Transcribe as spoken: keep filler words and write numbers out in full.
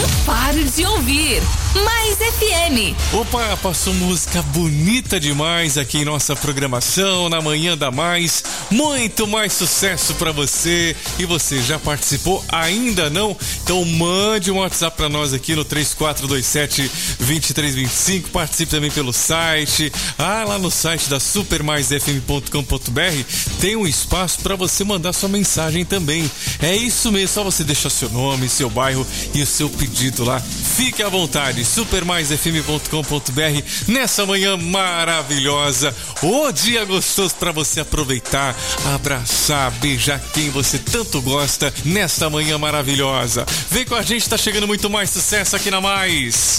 Não pare de ouvir Mais F M. Opa, passou música bonita demais aqui em nossa programação, na Manhã da Mais. Muito mais sucesso pra você. E você já participou? Ainda não? Então mande um WhatsApp pra nós aqui no três quatro dois sete, dois três dois cinco. Participe também pelo site. Ah, lá no site da super mais f m ponto com ponto b r tem um espaço pra você mandar sua mensagem também. É isso mesmo, só você deixar seu nome, seu bairro e o seu pedido lá. Fique à vontade, super mais f m ponto com ponto b r nessa manhã maravilhosa. O dia gostoso para você aproveitar, abraçar, beijar quem você tanto gosta nesta manhã maravilhosa. Vem com a gente, tá chegando muito mais sucesso aqui na Mais.